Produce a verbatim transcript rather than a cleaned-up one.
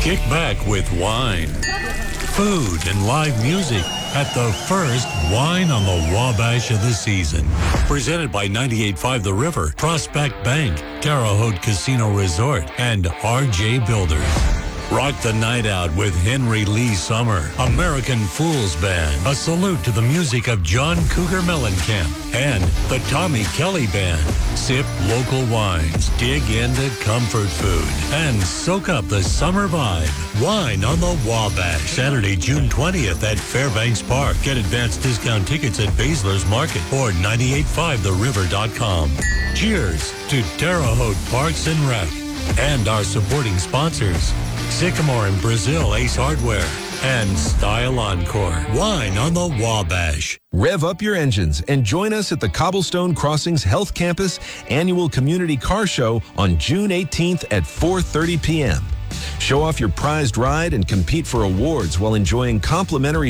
Kick back with wine, food, and live music at the first Wine on the Wabash of the season. Presented by ninety-eight point five The River, Prospect Bank, Terre Haute Casino Resort, and R J Builders. Rock the night out with Henry Lee Summer, American Fools Band, a salute to the music of John Cougar Mellencamp, and the Tommy Kelly Band. Sip local wines, dig into comfort food, and soak up the summer vibe. Wine on the Wabash, Saturday, June twentieth at Fairbanks Park. Get advanced discount tickets at Baszler's Market or ninety-eight five the river dot com. Cheers to Terre Haute Parks and Rec and our supporting sponsors, Sycamore in Brazil Ace Hardware, and Style Encore. Wine on the Wabash. Rev up your engines and join us at the Cobblestone Crossings Health Campus Annual Community Car Show on June eighteenth at four thirty p.m. Show off your prized ride and compete for awards while enjoying complimentary